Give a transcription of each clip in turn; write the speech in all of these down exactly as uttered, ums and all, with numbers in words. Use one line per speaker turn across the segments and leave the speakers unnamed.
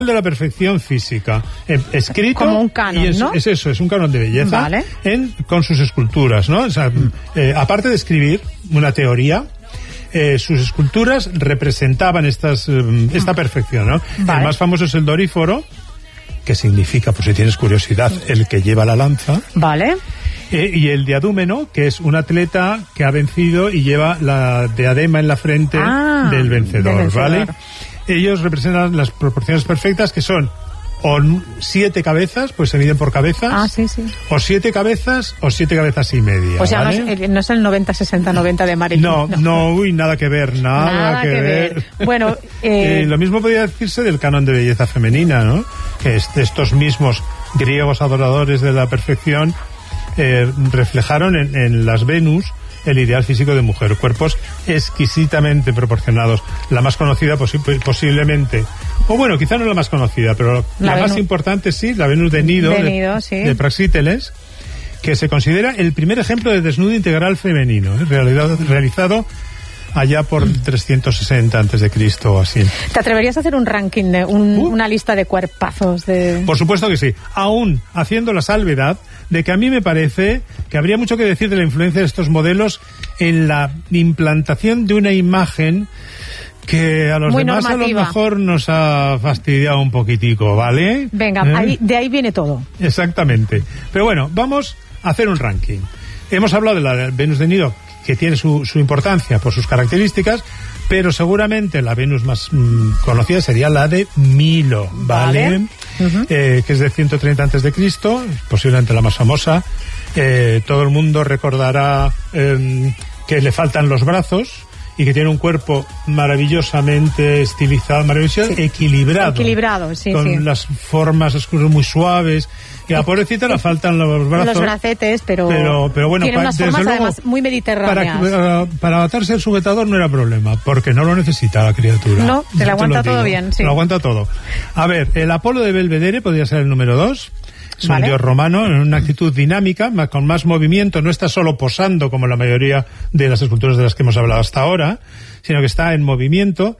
de la perfección física, eh, escrito
como un canon,
y es,
¿no?
es eso, es un canon de belleza,
vale.
en, con sus esculturas, ¿no? O sea, mm. eh, aparte de escribir una teoría, eh, sus esculturas representaban estas eh, esta perfección, ¿no? Vale. El más famoso es el Doríforo, que significa, pues si tienes curiosidad, el que lleva la lanza.
Vale.
Eh, y el Diadúmeno, que es un atleta que ha vencido y lleva la diadema en la frente
ah,
del vencedor,
del vencedor,
¿vale? Ellos representan las proporciones perfectas, que son o siete cabezas, pues se miden por cabezas.
Ah, sí, sí.
O siete cabezas o siete cabezas y media.
O sea,
¿vale?
no, es, no es el noventa sesenta noventa de Marilyn.
No, no, no, uy, nada que ver, nada,
nada
que,
que
ver.
ver. Bueno, eh...
eh, lo mismo podría decirse del canon de belleza femenina, ¿no? Que es, estos mismos griegos adoradores de la perfección eh, reflejaron en, en las Venus el ideal físico de mujer, cuerpos exquisitamente proporcionados. La más conocida posi- posiblemente, o bueno, quizá no la más conocida, pero la, la más importante sí, la Venus de Nido,
de,
de,
Nido, sí.
de Praxíteles, que se considera el primer ejemplo de desnudo integral femenino, ¿eh? realizado, realizado allá por trescientos sesenta antes de Cristo o así.
¿Te atreverías a hacer un ranking, de un,
uh.
una lista de cuerpazos? De...
Por supuesto que sí, aún haciendo la salvedad de que a mí me parece que habría mucho que decir de la influencia de estos modelos en la implantación de una imagen que a los
muy
demás
normativa.
A lo mejor nos ha fastidiado un poquitico, ¿vale?
Venga, ¿Eh? ahí, de ahí viene todo.
Exactamente. Pero bueno, vamos a hacer un ranking. Hemos hablado de la Venus de Nido, que tiene su, su importancia por sus características, pero seguramente la Venus más mmm, conocida sería la de Milo, ¿vale?
vale. Uh-huh.
eh, que es de ciento treinta antes de Cristo, posiblemente la más famosa. Eh, todo el mundo recordará eh, que le faltan los brazos y que tiene un cuerpo maravillosamente estilizado, maravilloso, sí. equilibrado.
Equilibrado, sí,
con
sí.
las formas oscuras muy suaves. Y a la pobrecita le faltan los brazos.
Los bracetes, pero,
pero, pero bueno,
tiene unas
desde
formas
luego,
además muy mediterráneas.
Para, para, para atarse el sujetador no era problema, porque no lo necesita la criatura.
No, se le aguanta
te
todo bien, sí.
Lo aguanta todo. A ver, el Apolo de Belvedere podría ser el número dos. Es un
vale.
dios romano en una actitud dinámica, con más movimiento, no está solo posando como la mayoría de las esculturas de las que hemos hablado hasta ahora, sino que está en movimiento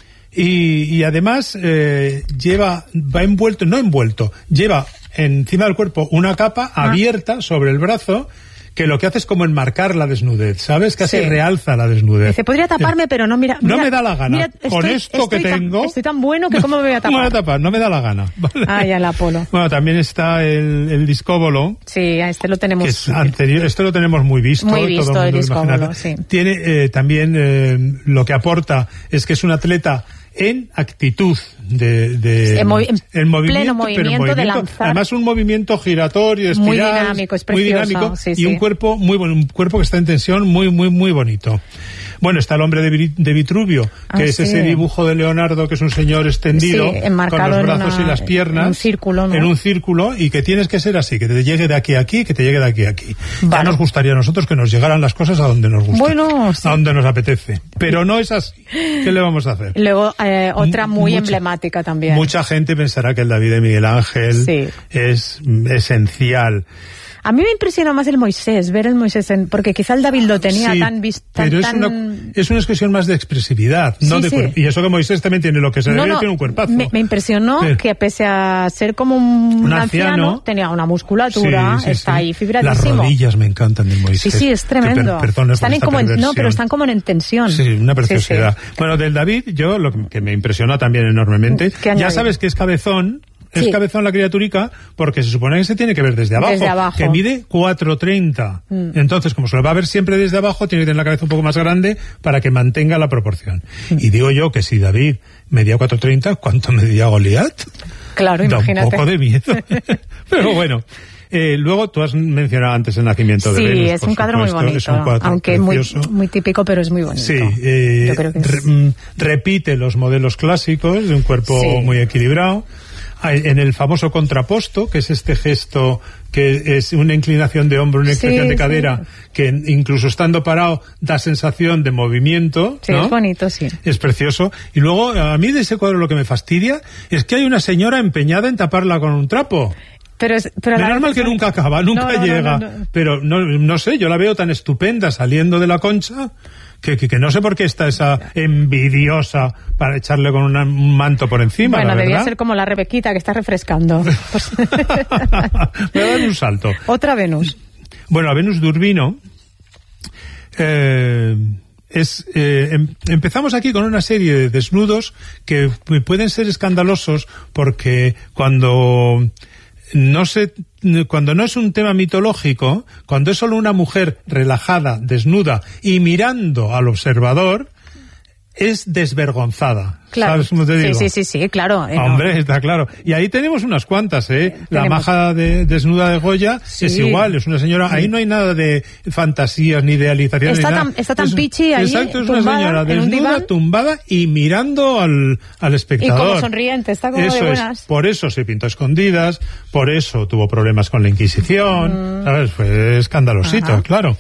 y, y además eh, lleva, va envuelto, no envuelto, lleva encima del cuerpo una capa ah. abierta sobre el brazo, que lo que hace es como enmarcar la desnudez, ¿sabes? Casi sí. realza la desnudez.
Se podría taparme, pero no, mira...
No
mira,
me da la gana.
Mira, estoy,
Con esto
estoy
que
tan,
tengo...
Estoy tan bueno que cómo me voy a tapar.
No me voy a tapar, no me da la gana. ¿Vale?
Ah, ya el Apolo.
Bueno, también está el, el discóbolo.
Sí, a este lo tenemos...
Que es anterior, esto lo tenemos muy visto.
Muy visto
todo
el, el discóbolo, sí.
Tiene eh, también eh, lo que aporta es que es un atleta en actitud de, de
en, movi en
el movimiento,
pleno movimiento,
pero movimiento
de lanzar.
Además un movimiento giratorio, espiral,
muy dinámico, es precioso,
muy dinámico
sí,
y
sí.
un cuerpo muy bueno, un cuerpo que está en tensión, muy muy muy bonito. Bueno, está el hombre de, de Vitruvio, que
ah,
es
sí.
ese dibujo de Leonardo, que es un señor extendido,
sí,
con los brazos
una,
y las piernas,
en un círculo, ¿no?
en un círculo, y que tienes que ser así, que te llegue de aquí a aquí, que te llegue de aquí a aquí. Vale. Ya nos gustaría a nosotros que nos llegaran las cosas a donde nos gusta,
bueno, sí.
a donde nos apetece. Pero no es así. ¿Qué le vamos a hacer?
Luego, eh, otra muy mucha, emblemática también.
Mucha gente pensará que el David de Miguel Ángel sí. es esencial.
A mí me impresiona más el Moisés, ver el Moisés, en, porque quizá el David lo tenía
sí,
tan visto.
Pero
tan,
es, una, es una expresión más de expresividad,
sí,
no de
sí.
cuerpo. Y eso que Moisés también tiene lo que se
no,
debe,
no,
tiene un cuerpazo.
Me, me impresionó sí. que pese a ser como un,
un
anciano, anciano, tenía una musculatura, sí, sí,
sí.
está ahí fibradísimo.
Las rodillas me encantan de Moisés.
Sí, sí, es tremendo.
Per, perdón,
están en como en, no, pero están como en tensión.
Sí, una preciosidad.
Sí, sí.
Bueno, del David, yo lo que me impresiona también enormemente, ya sabes que es cabezón. Es sí. cabezón la criaturica porque se supone que se tiene que ver desde abajo,
desde abajo.
que mide cuatro treinta. Mm. Entonces, como se lo va a ver siempre desde abajo, tiene que tener la cabeza un poco más grande para que mantenga la proporción. Mm. Y digo yo que si David medía cuatro treinta, ¿cuánto medía Goliat?
Claro,
da
imagínate.
un poco de miedo. Pero bueno. Eh, luego tú has mencionado antes el nacimiento
sí,
de Venus.
Sí, es un cuadro muy bonito.
Es un cuadro
aunque muy, muy típico, pero es muy bonito.
Sí, eh,
yo creo que es...
re, repite los modelos clásicos de un cuerpo sí. muy equilibrado. En el famoso contraposto, que es este gesto que es una inclinación de hombro, una extensión sí, de cadera, sí. que incluso estando parado da sensación de movimiento.
Sí,
¿no?
Es bonito, sí.
Es precioso. Y luego, a mí de ese cuadro lo que me fastidia es que hay una señora empeñada en taparla con un trapo.
Pero es, pero
Menos mal que nunca acaba, nunca
no, no,
llega.
No, no, no.
Pero no, no sé, yo la veo tan estupenda saliendo de la concha que, que, que no sé por qué está esa envidiosa para echarle con una, un manto por encima.
Bueno,
la
debía
verdad.
ser como la Rebequita que está refrescando. Pues...
Me voy a dar un salto.
Otra Venus.
Bueno, la Venus de Urbino eh, es eh, em, empezamos aquí con una serie de desnudos que pueden ser escandalosos porque cuando no se cuando no es un tema mitológico, cuando es solo una mujer relajada, desnuda y mirando al observador, es desvergonzada.
Claro.
¿Sabes cómo te digo?
Sí, sí, sí, sí, claro. Eh,
Hombre,
no.
está claro. Y ahí tenemos unas cuantas, ¿eh? La
Tenemos.
maja de, desnuda de Goya
Sí.
es igual, es una señora... Ahí no hay nada de fantasías ni idealizaciones.
Está
ni nada.
tan- está tan
Es-
pichi ahí,
Exacto, es
tumbada
una señora
en un
desnuda,
diván.
tumbada y mirando al, al
Y
espectador.
como sonriente, está como
Eso
de
es.
buenas.
Por eso se pintó a escondidas, por eso tuvo problemas con la Inquisición,
Mm.
¿sabes? Fue escandalosito,
Ajá.
claro.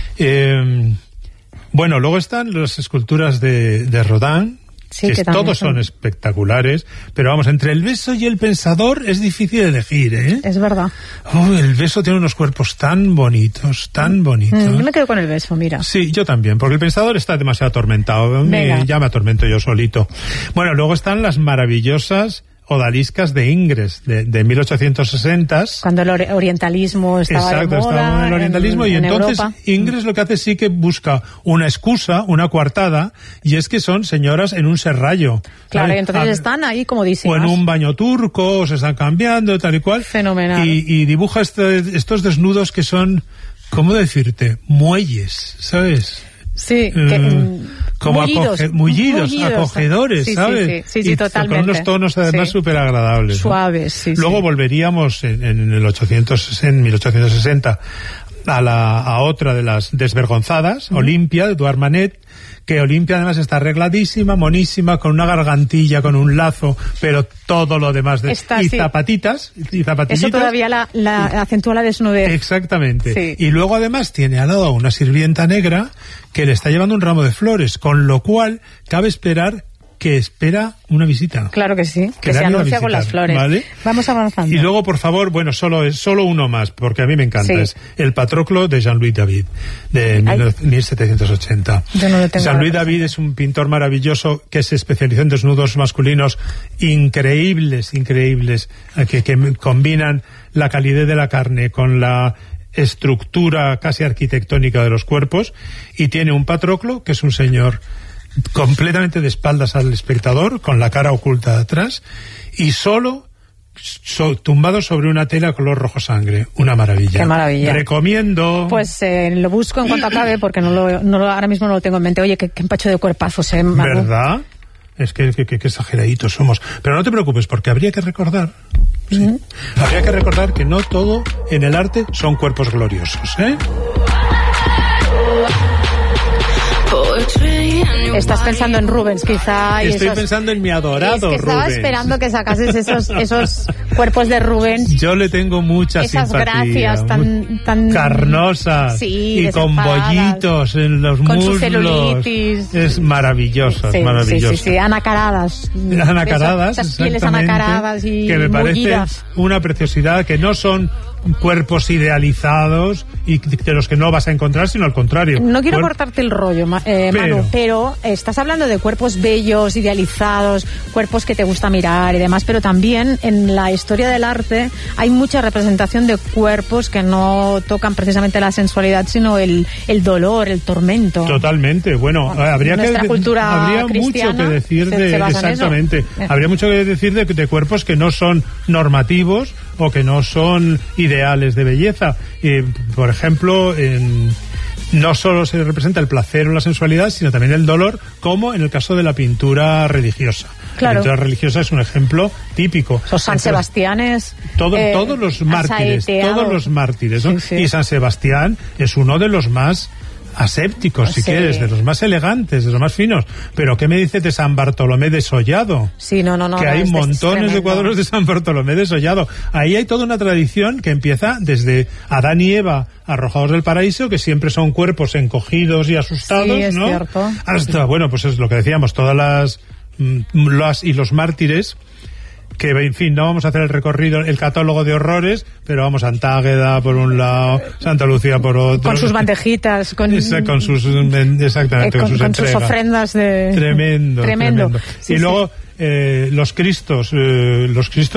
Eh, bueno, luego están las esculturas de, de Rodin,
Sí,
que
que
es-
también
todos son
son-
espectaculares, pero vamos, entre el beso y el pensador es difícil elegir, ¿eh?
Es verdad.
Oh, el beso tiene unos cuerpos tan bonitos, tan bonitos.
Mm, yo me quedo con el beso, mira.
Sí, yo también, porque el pensador está demasiado atormentado. Me-
Venga.
ya me atormento yo solito. Bueno, luego están las maravillosas odaliscas de Ingres, de, de mil ochocientos sesenta.
Cuando el ori- orientalismo estaba
Exacto,
de moda
estaba en el orientalismo
en,
y
en
entonces
Europa.
Ingres lo que hace sí que busca una excusa, una coartada, y es que son señoras en un serrallo.
Claro,
¿sabes?
y entonces
Ah,
están ahí como
o
dicen.
en un baño turco, o se están cambiando, tal y cual.
Fenomenal.
Y, y dibuja este, estos desnudos que son, ¿cómo decirte? Muelles, ¿sabes?
Sí,
Eh,
que, mm,
como
mullidos,
acoge- mullidos,
mullidos.
acogedores,
Sí, sí,
¿sabes?
Sí, sí, sí,
Y
totalmente.
con unos tonos además
Sí.
súper agradables.
Suaves, sí,
Luego
sí.
volveríamos en, en el ochocientos, en mil ochocientos sesenta a, la, a otra de las desvergonzadas, Olimpia, de Eduard Manet, que Olimpia además está arregladísima, monísima, con una gargantilla, con un lazo, pero todo lo demás de...
Está,
y
sí.
zapatitas, y zapatillitas.
Eso todavía la, la acentúa la desnudez.
Exactamente.
Sí.
Y luego además tiene al lado a una sirvienta negra que le está llevando un ramo de flores, con lo cual cabe esperar que espera una visita.
Claro que sí, que,
Que
se
le han ido a
anuncia con
visitar,
las flores.
¿vale?
Vamos avanzando.
Y luego, por favor, bueno, solo es solo uno más, porque a mí me encanta.
Sí.
Es el Patroclo de Jean-Louis David, de
Ay.
mil setecientos ochenta.
Yo no lo tengo
Jean-Louis
ahora
David es un pintor maravilloso que se especializó en desnudos masculinos increíbles, increíbles, eh, que, que combinan la calidez de la carne con la estructura casi arquitectónica de los cuerpos, y tiene un Patroclo, que es un señor completamente de espaldas al espectador, con la cara oculta de atrás, y solo so, tumbado sobre una tela color rojo sangre. Una maravilla.
Qué maravilla.
Recomiendo.
Pues eh, lo busco en cuanto acabe, porque no lo, no lo, ahora mismo no lo tengo en mente. Oye, qué, qué empacho de cuerpazos, ¿eh, Manu?
¿Verdad? Es que, que, que, que exageraditos somos. Pero no te preocupes, porque habría que recordar, sí,
Mm.
habría que recordar que no todo en el arte son cuerpos gloriosos, ¿eh?
Estás pensando en Rubens, quizá. Y
Estoy
esos...
pensando en mi adorado
Es que estaba
Rubens.
esperando que sacases esos, esos cuerpos de Rubens.
Yo le tengo mucha
Esas
simpatía.
gracias tan-
muy
tan-
carnosas,
Sí,
y con
desenfadadas.
bollitos en los
Con su
muslos.
celulitis.
Es maravilloso,
Sí,
es maravilloso.
sí, sí, sí, anacaradas.
Anacaradas,
Esas, esas pieles
exactamente,
anacaradas y
que me parece
mullidas.
una preciosidad, que no son cuerpos idealizados y de los que no vas a encontrar, sino al contrario.
No quiero
Cuer-
cortarte el rollo, Ma- eh,
Pero-
Manu, pero estás hablando de cuerpos bellos, idealizados, cuerpos que te gusta mirar y demás, pero también en la historia del arte hay mucha representación de cuerpos que no tocan precisamente la sensualidad, sino el, el dolor, el tormento.
Totalmente, bueno,
Bueno,
habría que
nuestra cultura
habría mucho
cristiana
que decir
se-
de
se basa en eso.
exactamente,
Eh.
habría mucho que decir de, de cuerpos que no son normativos o que no son ideales de belleza. Eh, por ejemplo, en, no solo se representa el placer o la sensualidad, sino también el dolor, como en el caso de la pintura religiosa.
Claro.
La pintura religiosa es un ejemplo típico.
Los San
Entonces,
Sebastianes.
Todo-
eh,
todos los mártires,
asaeteados.
todos los mártires, ¿no?
Sí, sí.
Y San Sebastián es uno de los más asépticos, si
Sí.
quieres, de los más elegantes, de los más finos. Pero ¿qué me dices de San Bartolomé desollado?
Sí, no, no, no.
que
no,
hay
este es
montones de
tremendo.
cuadros de San Bartolomé desollado. Ahí hay toda una tradición que empieza desde Adán y Eva arrojados del paraíso, que siempre son cuerpos encogidos y asustados,
Sí, es
¿no?
cierto.
Hasta, bueno, pues es lo que decíamos, todas las, mm, las y los mártires que, en fin, no vamos a hacer el recorrido, el catálogo de horrores, pero vamos a Antágueda por un lado, Santa Lucía por otro.
Con sus bandejitas, con,
Esa, con sus, exactamente,
eh, con,
con, sus,
con sus ofrendas de...
Tremendo, tremendo.
tremendo. Sí,
y
sí.
luego, eh, los Cristos, eh, los Cristos